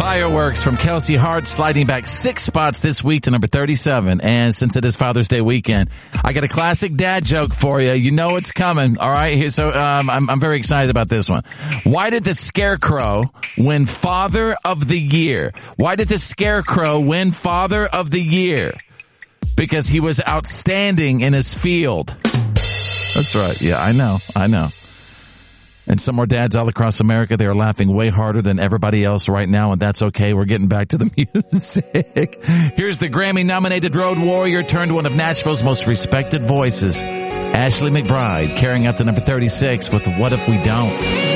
Fireworks from Kelsey Hart sliding back 6 spots this week to number 37. And since it is Father's Day weekend, I got a classic dad joke for you. You know it's coming. All right. So, I'm very excited about this one. Why did the Scarecrow win Father of the Year? Why did the Scarecrow win Father of the Year? Because he was outstanding in his field. That's right. Yeah, I know. And some more dads all across America, they are laughing way harder than everybody else right now, and that's okay. We're getting back to the music. Here's the Grammy-nominated road warrior turned one of Nashville's most respected voices, Ashley McBryde, carrying up to number 36 with What If We Don't?